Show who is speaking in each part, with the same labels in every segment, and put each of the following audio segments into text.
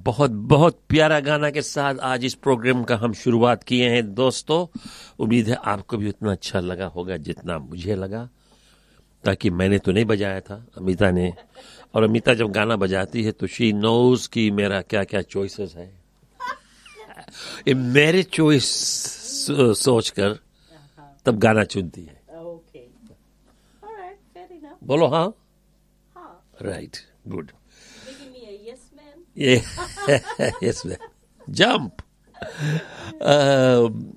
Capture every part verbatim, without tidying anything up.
Speaker 1: बहुत बहुत प्यारा गाना के साथ आज इस प्रोग्राम का हम शुरुआत किए हैं दोस्तों। उम्मीद है आपको भी उतना अच्छा लगा होगा जितना मुझे लगा, ताकि मैंने तो नहीं बजाया था, अमिता ने। और अमिता जब गाना बजाती है तो शी नोज कि मेरा क्या क्या चॉइसेस है। ये मेरे चॉइस सोचकर तब गाना चुनती है।
Speaker 2: Okay. All right, fair enough.
Speaker 1: बोलो हाँ,
Speaker 2: हाँ.
Speaker 1: Right, good.
Speaker 2: Making me a yes man.
Speaker 1: Yeah, yes, man. Jump. Um,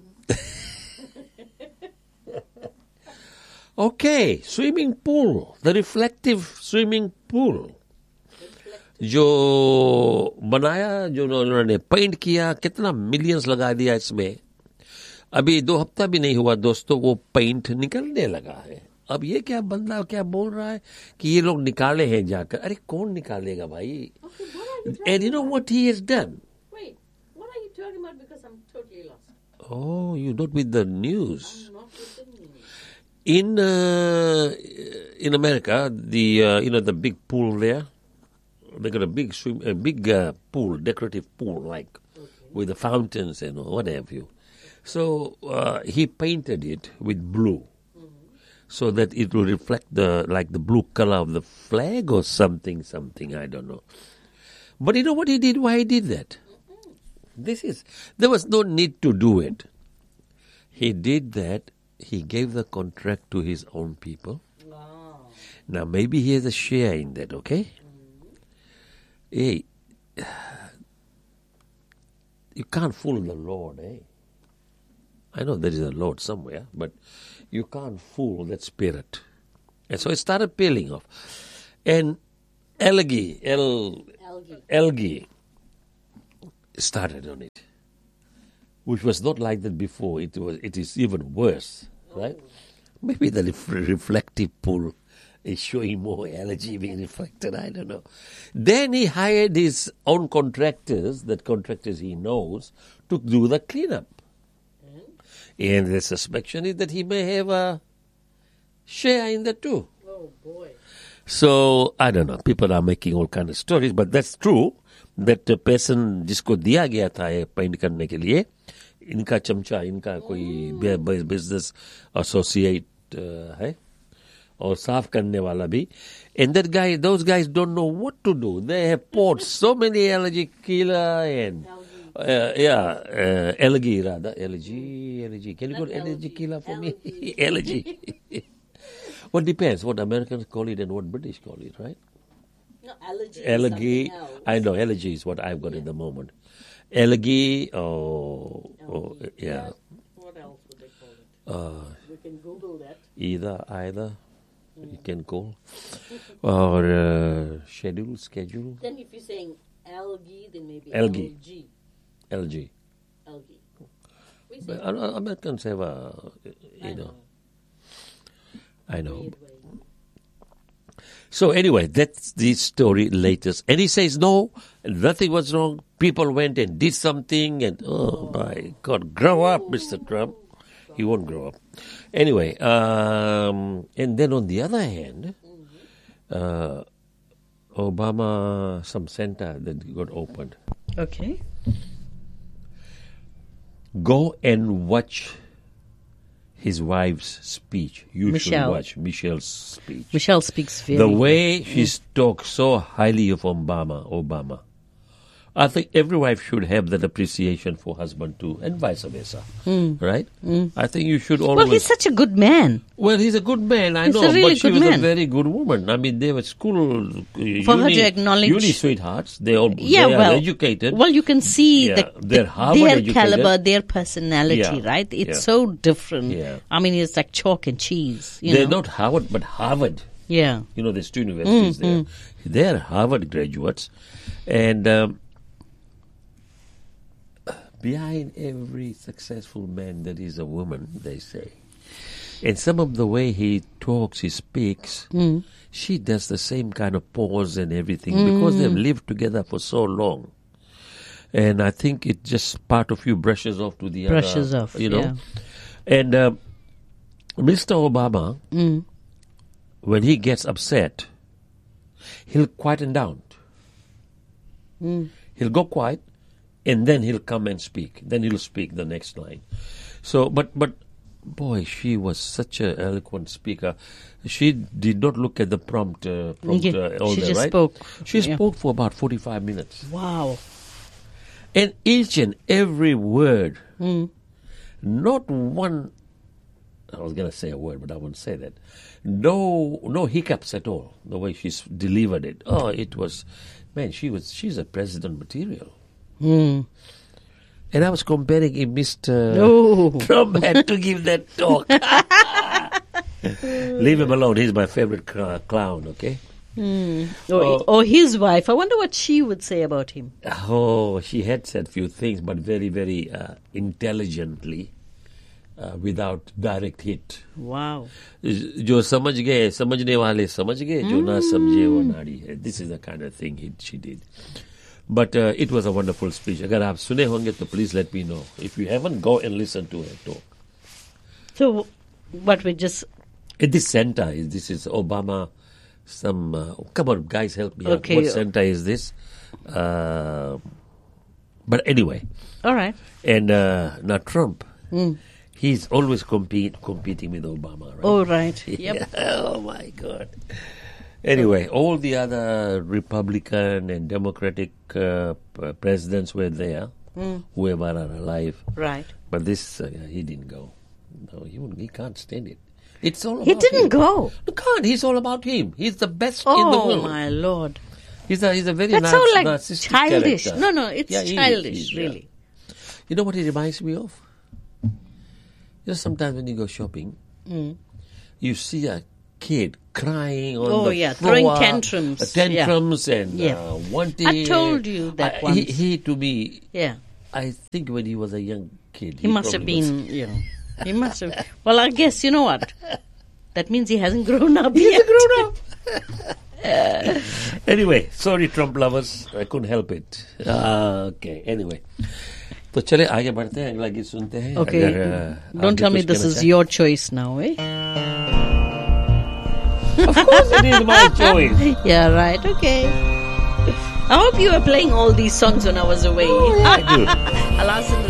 Speaker 1: okay, swimming pool, the reflective swimming pool. जो बनाया, जो उन्होंने पेंट किया, कितना मिलियंस लगा दिया इसमें। अभी दो हफ्ता भी नहीं हुआ दोस्तों, वो पेंट निकलने लगा है। अब ये क्या बंदा क्या बोल रहा है कि ये लोग निकाले हैं जाकर। अरे कौन निकालेगा भाई?
Speaker 2: Okay, what are you talking
Speaker 1: And you know
Speaker 2: about?
Speaker 1: what he has done?
Speaker 2: Wait, what are you talking about? Because I'm totally lost.
Speaker 1: Oh, you not with the news.
Speaker 2: I'm not with the news.
Speaker 1: In uh, in America, the uh, you know the big pool there, they got a big swim, a big uh, pool, decorative pool, like
Speaker 2: Okay.
Speaker 1: with the fountains and what have you. So uh, he painted it with blue, so that it will reflect the like the blue color of the flag or something, something I don't know. But you know what he did? Why he did that? This is there was no need to do it. He did that. He gave the contract to his own people.
Speaker 2: Wow.
Speaker 1: Now maybe he has a share in that. Okay. Hey, you can't fool the Lord, eh? I know there is a Lord somewhere, but you can't fool that spirit. And so it started peeling off. And algae, L,
Speaker 2: Algae.
Speaker 1: algae started on it, which was not like that before. It was. It is even worse, right? Maybe the ref- reflective pool is showing more algae being reflected. I don't know. Then he hired his own contractors, that contractors he knows, to do the cleanup. And the suspicion is that he may have a share in that too.
Speaker 2: Oh boy.
Speaker 1: So, I don't know, people are making all kind of stories, but that's true, that the person जिसको दिया गया था ये paint करने के लिए, इनका चमचा, इनका कोई बिजनेस एसोसिएट है, और साफ करने वाला भी. And that guy, those guys don't know what to do. They have poured so many allergy killer and Uh, yeah, uh, algae rather. Algae, algae. Can you
Speaker 2: Not
Speaker 1: go allergy
Speaker 2: algae,
Speaker 1: killer for me?
Speaker 2: algae.
Speaker 1: Allergy. Well, depends what Americans call it and what British call it, right?
Speaker 2: No, allergy. is
Speaker 1: Algae.
Speaker 2: something else.
Speaker 1: I know, allergy is what I've got at the moment. Algae, oh, oh
Speaker 2: Algae.
Speaker 1: yeah.
Speaker 2: What else would they call it?
Speaker 1: Uh,
Speaker 2: We can Google that.
Speaker 1: either, either. You can call. Or uh, schedule, schedule.
Speaker 2: Then if you're saying algae, then maybe
Speaker 1: Algae.
Speaker 2: algae.
Speaker 1: Algae.
Speaker 2: Algae. We say
Speaker 1: But uh, Americans have a,
Speaker 2: I
Speaker 1: you know,
Speaker 2: know.
Speaker 1: I know.
Speaker 2: Weird way.
Speaker 1: So anyway, that's the story latest. And he says, no, nothing was wrong. People went and did something and, oh my God, grow up, Mister Trump. He won't grow up. Anyway, um, and then on the other hand, uh, Obama, some center that got opened.
Speaker 2: Okay.
Speaker 1: Go and watch his wife's speech. You should
Speaker 2: Michelle.
Speaker 1: watch Michelle's speech.
Speaker 2: Michelle speaks very
Speaker 1: The way she talks so highly of Obama, Obama. I think every wife should have that appreciation for husband too, and vice versa. Right? I think you should always.
Speaker 3: Well, he's such a good man.
Speaker 1: Well, he's a good man, I
Speaker 3: He's
Speaker 1: know,
Speaker 3: a really
Speaker 1: but she
Speaker 3: good
Speaker 1: was a
Speaker 3: man.
Speaker 1: very good woman. I mean, they were school uh,
Speaker 3: For
Speaker 1: uni,
Speaker 3: her to acknowledge-
Speaker 1: uni sweethearts. They all
Speaker 3: Yeah,
Speaker 1: they are
Speaker 3: well,
Speaker 1: educated.
Speaker 3: Well, you can see
Speaker 1: Yeah,
Speaker 3: the,
Speaker 1: they're
Speaker 3: the-
Speaker 1: Harvard
Speaker 3: their
Speaker 1: educated.
Speaker 3: caliber, their personality,
Speaker 1: Yeah,
Speaker 3: right? It's
Speaker 1: yeah.
Speaker 3: so different.
Speaker 1: Yeah.
Speaker 3: I mean, it's like chalk and cheese. You
Speaker 1: They're
Speaker 3: know?
Speaker 1: not Harvard, but Harvard.
Speaker 3: Yeah.
Speaker 1: You know, there's two universities there. They're Harvard graduates. And um, behind every successful man there is a woman, they say. And some of the way he talks, he speaks, she does the same kind of pause and everything because they've lived together for so long. And I think it just part of you brushes off to the
Speaker 3: Brushes
Speaker 1: other.
Speaker 3: off,
Speaker 1: you know.
Speaker 3: yeah.
Speaker 1: And um, Mister Obama, when he gets upset, he'll quieten down. He'll go quiet, and then he'll come and speak. Then he'll speak the next line. So, but but boy, she was such an eloquent speaker. She did not look at the prompt. Uh, prompt
Speaker 3: Yeah,
Speaker 1: uh, all
Speaker 3: she
Speaker 1: that,
Speaker 3: just
Speaker 1: right?
Speaker 3: spoke.
Speaker 1: She
Speaker 3: Yeah.
Speaker 1: spoke for about forty-five minutes,
Speaker 3: Wow.
Speaker 1: and each and every word,
Speaker 3: Mm.
Speaker 1: not one. I was going to say a word, but I won't say that. No, no hiccups at all. The way she s- delivered it. Oh, it was, man. She was. She's a president material.
Speaker 3: Mm.
Speaker 1: And I was comparing if Mister
Speaker 3: Oh.
Speaker 1: Trump had to give that talk. Leave him alone. He's my favorite cl- clown. Okay.
Speaker 3: Mm.
Speaker 1: Oh.
Speaker 3: Or, or his wife. I wonder what she would say about him.
Speaker 1: Oh, she had said few things, but very, very uh, intelligently, uh, without direct hit.
Speaker 3: Wow.
Speaker 1: जो समझ गए समझने वाले समझ गए जो ना समझे वो नाड़ी है. This is the kind of thing he, she did. But uh, it was a wonderful speech. अगर आप सुने होंगे तो please let me know. If you haven't, go and listen to her talk.
Speaker 3: So, what we just.
Speaker 1: At this center, is this is Obama. Some uh, come on, guys, help me
Speaker 3: Okay.
Speaker 1: out. What center is this? Uh, but anyway,
Speaker 3: All right.
Speaker 1: and uh, now Trump,
Speaker 3: Mm.
Speaker 1: he's always compete competing with Obama, right?
Speaker 3: Oh, right. Yep.
Speaker 1: Oh my God. Anyway, all the other Republican and Democratic uh, p- presidents were there,
Speaker 3: Mm.
Speaker 1: whoever are alive.
Speaker 3: Right.
Speaker 1: But this, uh, he didn't go. No, he, wouldn't- he can't stand it. It's all about
Speaker 3: He didn't
Speaker 1: him.
Speaker 3: go.
Speaker 1: You can't. He's all about him. He's the best in the
Speaker 3: Oh,
Speaker 1: world.
Speaker 3: my Lord.
Speaker 1: He's a he's a very
Speaker 3: That's
Speaker 1: nar-
Speaker 3: all like
Speaker 1: narcissistic
Speaker 3: childish.
Speaker 1: character.
Speaker 3: No, no, it's
Speaker 1: Yeah, he is,
Speaker 3: childish,
Speaker 1: he is, yeah.
Speaker 3: really.
Speaker 1: You know what he reminds me of? You know, sometimes when you go shopping,
Speaker 3: Mm.
Speaker 1: you see a kid crying on
Speaker 3: Oh,
Speaker 1: the
Speaker 3: yeah,
Speaker 1: floor,
Speaker 3: throwing tantrums.
Speaker 1: uh, tantrums and
Speaker 3: Yeah.
Speaker 1: uh, wanting.
Speaker 3: I told you that
Speaker 1: I-
Speaker 3: once.
Speaker 1: He, he to me,
Speaker 3: Yeah.
Speaker 1: I think when he was a young kid,
Speaker 3: He must have
Speaker 1: probably was-
Speaker 3: been, you know. He must have. Well, I guess, you know what? That means he hasn't grown up
Speaker 1: He
Speaker 3: yet.
Speaker 1: hasn't grown up. Anyway, sorry Trump lovers, I couldn't help it. Uh, okay, anyway. तो चले आगे बढ़ते हैं अगला गीत सुनते हैं.
Speaker 3: Okay.
Speaker 1: अगर, uh,
Speaker 3: Don't
Speaker 1: आप भी
Speaker 3: tell me
Speaker 1: कुछ
Speaker 3: this
Speaker 1: कहना
Speaker 3: is
Speaker 1: चाहें?
Speaker 3: your choice now, eh?
Speaker 1: Of course it is my choice.
Speaker 3: Yeah, right. Okay. I hope you were playing all these songs when I was away.
Speaker 1: Oh, yeah, I do.
Speaker 3: Alas, in the